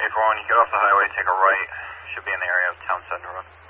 841, you get off the highway, take a right. Should be in the area of Town Center Road.